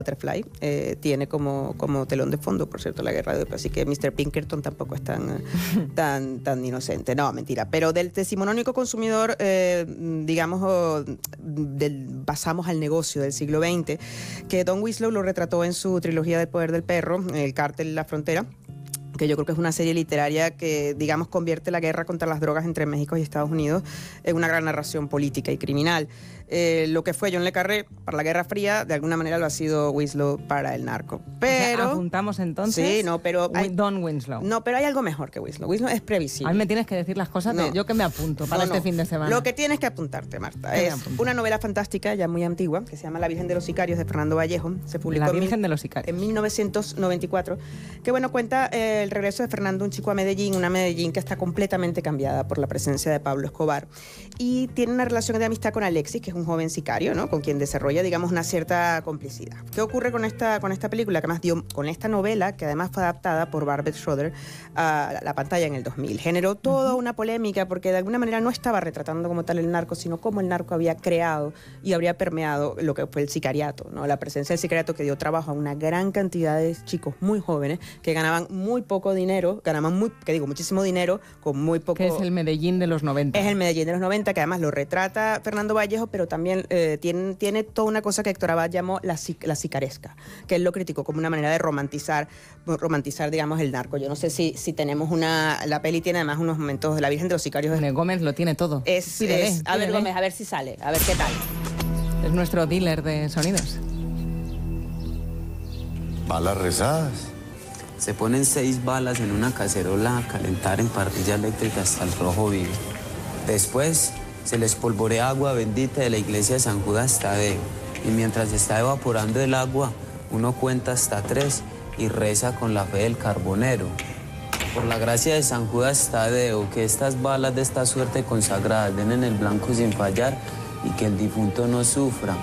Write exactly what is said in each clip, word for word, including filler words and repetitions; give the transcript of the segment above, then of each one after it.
Butterfly, eh, tiene como, como telón de fondo, por cierto, la guerra de Oprah, así que mister Pinkerton tampoco es tan, tan, tan inocente. No, mentira. Pero del decimonónico consumidor, eh, digamos, oh, del, pasamos al negocio del siglo veinte, que Don Winslow lo retrató en su trilogía del poder del perro, El cártel y la frontera, que yo creo que es una serie literaria que, digamos, convierte la guerra contra las drogas entre México y Estados Unidos en una gran narración política y criminal. Eh, lo que fue John le Carré para la Guerra Fría, de alguna manera lo ha sido Winslow para el narco. Pero, o sea, apuntamos entonces sí, no, pero hay, Don Winslow. No, pero hay algo mejor que Winslow. Winslow es previsible. A mí me tienes que decir las cosas, no. de, yo que me apunto para no, este no. fin de semana. Lo que tienes que apuntarte, Marta, es una novela fantástica ya muy antigua que se llama La Virgen de los Sicarios, de Fernando Vallejo. Se publicó La Virgen en, de los Sicarios. en mil novecientos noventa y cuatro. Que bueno, cuenta eh, el regreso de Fernando, un chico a Medellín, una Medellín que está completamente cambiada por la presencia de Pablo Escobar. Y tiene una relación de amistad con Alexis, que es un joven sicario, ¿no? Con quien desarrolla, digamos, una cierta complicidad. ¿Qué ocurre con esta, con esta película? Que además dio, con esta novela, que además fue adaptada por Barbet Schroeder a la, la pantalla en el dos mil. Generó toda una polémica porque de alguna manera no estaba retratando como tal el narco, sino cómo el narco había creado y habría permeado lo que fue el sicariato, ¿no? La presencia del sicariato que dio trabajo a una gran cantidad de chicos muy jóvenes que ganaban muy poco dinero, ganaban muy, que digo, muchísimo dinero con muy poco... Que es el Medellín de los noventa. Es el Medellín de los noventa, que además lo retrata Fernando Vallejo, pero también eh, tiene, tiene toda una cosa que Héctor Abad llamó la, la sicaresca, que él lo criticó como una manera de romantizar, romantizar, digamos, el narco. Yo no sé si, si tenemos una... La peli tiene además unos momentos de La Virgen de los Sicarios. Bueno, Gómez lo tiene todo. Es, pídele, es, a pídele. ver, Gómez, a ver si sale, a ver qué tal. Es nuestro dealer de sonidos. Balas rezadas. Se ponen seis balas en una cacerola a calentar en parrilla eléctrica hasta el rojo vivo. Después se les polvorea agua bendita de la iglesia de San Judas Tadeo. Y mientras está evaporando el agua, uno cuenta hasta tres y reza con la fe del carbonero. Por la gracia de San Judas Tadeo, que estas balas de esta suerte consagradas den en el blanco sin fallar y que el difunto no sufra.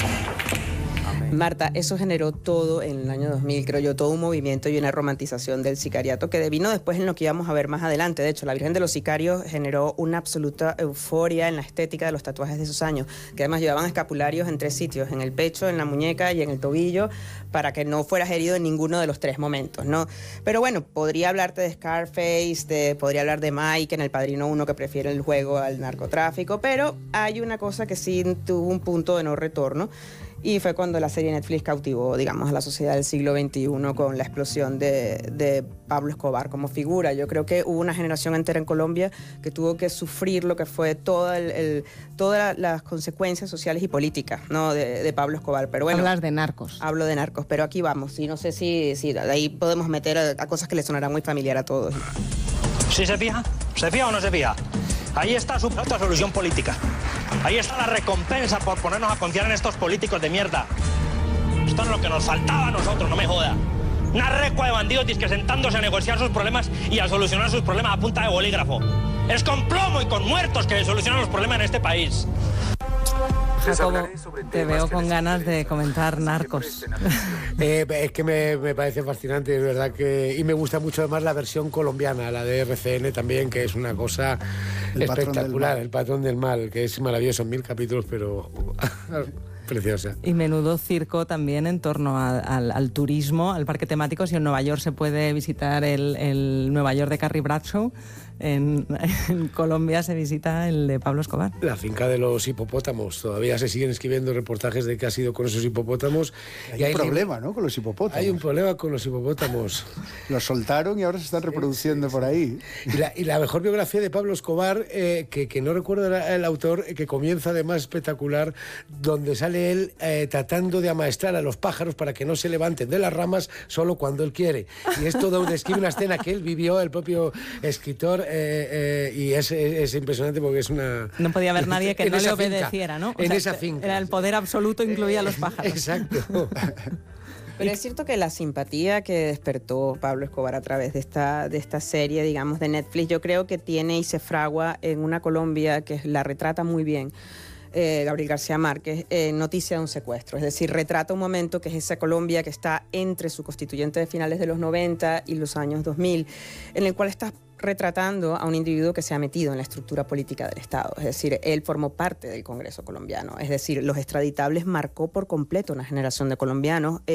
Marta, eso generó todo en el año dos mil, creo yo, todo un movimiento y una romantización del sicariato que devino después en lo que íbamos a ver más adelante. De hecho, La Virgen de los Sicarios generó una absoluta euforia en la estética de los tatuajes de esos años, que además llevaban escapularios en tres sitios, en el pecho, en la muñeca y en el tobillo, para que no fueras herido en ninguno de los tres momentos, ¿no? Pero bueno, podría hablarte de Scarface, de, podría hablar de Mike en El Padrino uno, que prefiere el juego al narcotráfico, pero hay una cosa que sí tuvo un punto de no retorno, y fue cuando la serie Netflix cautivó, digamos, a la sociedad del siglo veintiuno con la explosión de, de Pablo Escobar como figura. Yo creo que hubo una generación entera en Colombia que tuvo que sufrir lo que fue todo el, el, todas las consecuencias sociales y políticas, ¿no? de, de Pablo Escobar. Pero bueno, hablas de narcos. Hablo de narcos, pero aquí vamos. Y no sé si, si de ahí podemos meter a, a cosas que le sonarán muy familiar a todos. ¿Sí se fija? ¿Se fija o no se fija? Ahí está su otra solución política. Ahí está la recompensa por ponernos a confiar en estos políticos de mierda. Esto es lo que nos faltaba a nosotros, no me joda. Una recua de bandidos disque sentándose a negociar sus problemas y a solucionar sus problemas a punta de bolígrafo. Es con plomo y con muertos que se solucionan los problemas en este país. Jacobo, te veo con ganas de comentar Narcos. Eh, es que me, me parece fascinante, es verdad que... Y me gusta mucho además la versión colombiana, la de R C N también, que es una cosa el espectacular, El Patrón del Mal, que es maravilloso, en mil capítulos, pero... preciosa. Y menudo circo también en torno a, al, al turismo, al parque temático. Si en Nueva York se puede visitar el, el Nueva York de Carrie Bradshaw, en, en Colombia se visita el de Pablo Escobar. La finca de los hipopótamos. Todavía se siguen escribiendo reportajes de qué ha sido con esos hipopótamos. Hay y un hay problema, ¿no?, con los hipopótamos. Hay un problema con los hipopótamos. Los soltaron y ahora se están reproduciendo sí, sí, por ahí. Y la, y la mejor biografía de Pablo Escobar, eh, que, que no recuerdo el, el autor, que comienza además espectacular, donde sale él eh, tratando de amaestrar a los pájaros para que no se levanten de las ramas solo cuando él quiere. Y es todo, describe una escena que él vivió, el propio escritor, eh, eh, y es, es, es impresionante porque es una... No podía haber nadie que no le obedeciera, finca, ¿no? O en sea, esa finca. Era el poder absoluto, incluía a los pájaros. Exacto. Pero es cierto que la simpatía que despertó Pablo Escobar a través de esta, de esta serie, digamos, de Netflix, yo creo que tiene y se fragua en una Colombia que la retrata muy bien. Eh, Gabriel García Márquez, eh, Noticia de un secuestro, es decir, retrata un momento que es esa Colombia que está entre su constituyente de finales de los noventa y los años dos mil, en el cual está retratando a un individuo que se ha metido en la estructura política del Estado, es decir, él formó parte del Congreso colombiano, es decir, Los Extraditables marcó por completo una generación de colombianos.